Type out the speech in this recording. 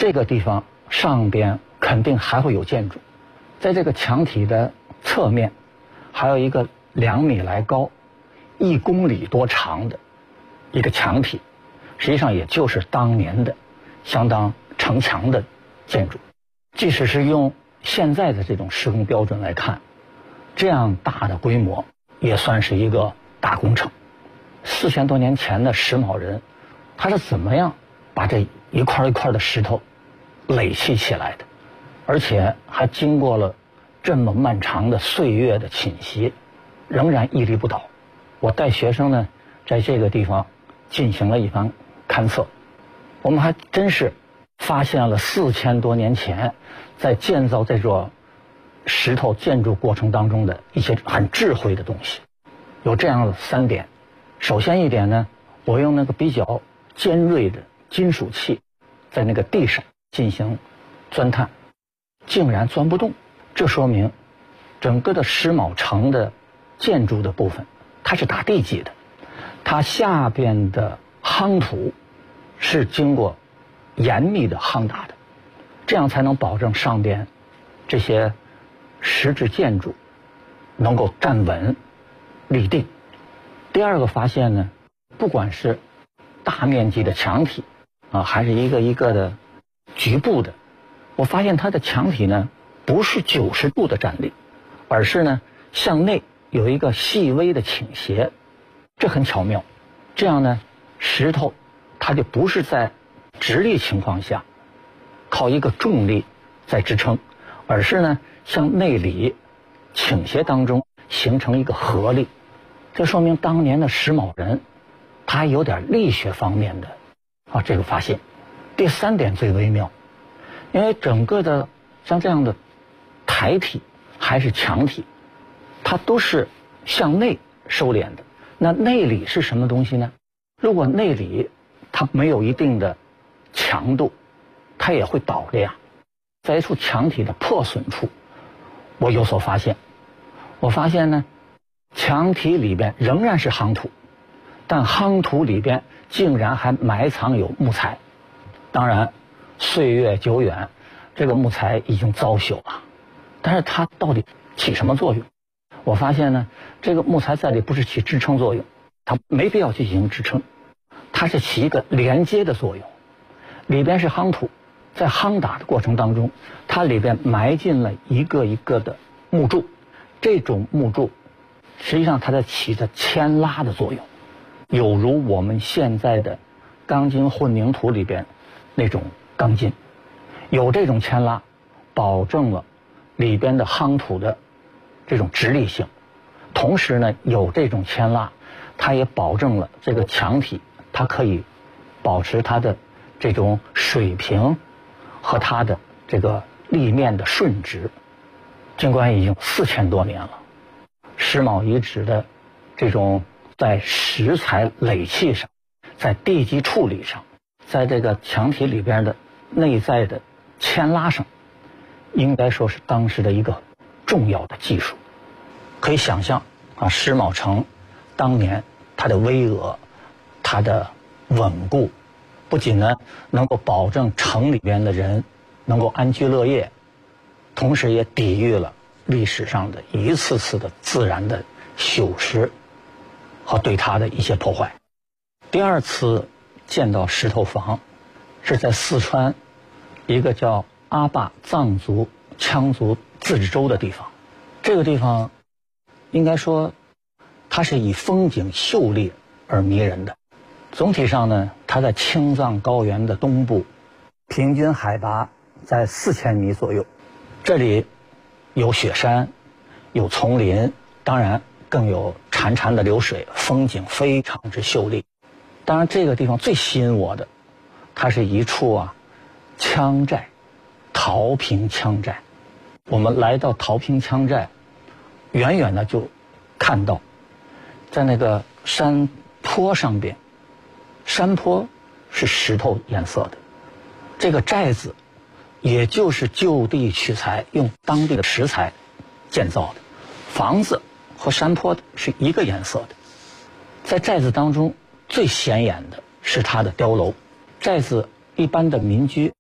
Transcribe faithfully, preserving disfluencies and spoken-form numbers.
这个地方上边肯定还会有建筑，在这个墙体的侧面，还有一个两米来高、一公里多长的一个墙体，实际上也就是当年的相当城墙的建筑。即使是用现在的这种施工标准来看，这样大的规模也算是一个大工程。四千多年前的石峁人，他是怎么样把这一块一块的石头垒砌起来的，而且还经过了这么漫长的岁月的侵袭，仍然屹立不倒。我带学生呢，在这个地方进行了一番勘测，我们还真是发现了四千多年前在建造这座石头建筑过程当中的一些很智慧的东西。有这样的三点。首先一点呢，我用那个比较尖锐的金属器在那个地上进行钻探，竟然钻不动。这说明整个的石峁城的建筑的部分它是打地基的，它下边的夯土是经过严密的夯打的，这样才能保证上边这些石质建筑能够站稳立定。第二个发现呢，不管是大面积的墙体啊，还是一个一个的局部的，我发现它的墙体呢不是九十度的站立，而是呢向内有一个细微的倾斜，这很巧妙。这样呢，石头它就不是在直立情况下靠一个重力在支撑，而是呢向内里倾斜当中形成一个合力。这说明当年的石峁人他有点力学方面的啊这个发现。第三点最微妙，因为整个的像这样的台体还是墙体，它都是向内收敛的。那内里是什么东西呢？如果内里它没有一定的强度，它也会倒的呀。在一处墙体的破损处，我有所发现。我发现呢，墙体里边仍然是夯土，但夯土里边竟然还埋藏有木材。当然岁月久远，这个木材已经糟朽了，但是它到底起什么作用？我发现呢，这个木材在里不是起支撑作用，它没必要去进行支撑，它是起一个连接的作用。里边是夯土，在夯打的过程当中，它里边埋进了一个一个的木柱，这种木柱实际上它在起着牵拉的作用，有如我们现在的钢筋混凝土里边那种钢筋，有这种牵拉，保证了里边的夯土的这种直立性，同时呢有这种牵拉，它也保证了这个墙体它可以保持它的这种水平和它的这个立面的顺直。尽管已经四千多年了，石峁遗址的这种在石材垒砌上，在地基处理上，在这个墙体里边的内在的牵拉上，应该说是当时的一个重要的技术。可以想象啊，石峁城当年它的巍峨，它的稳固，不仅呢能够保证城里边的人能够安居乐业，同时也抵御了历史上的一次次的自然的朽蚀和对它的一些破坏。第二次见到石头房是在四川一个叫阿坝藏族羌族自治州的地方。这个地方应该说它是以风景秀丽而迷人的。总体上呢，它在青藏高原的东部，平均海拔在四千米左右。这里有雪山，有丛林，当然更有潺潺的流水，风景非常之秀丽。当然这个地方最吸引我的，它是一处啊羌寨，陶坪羌寨。我们来到陶坪羌寨，远远的就看到在那个山坡上边，山坡是石头颜色的，这个寨子也就是就地取材，用当地的石材建造的，房子和山坡是一个颜色的。在寨子当中最显眼的是它的碉楼。寨子一般的民居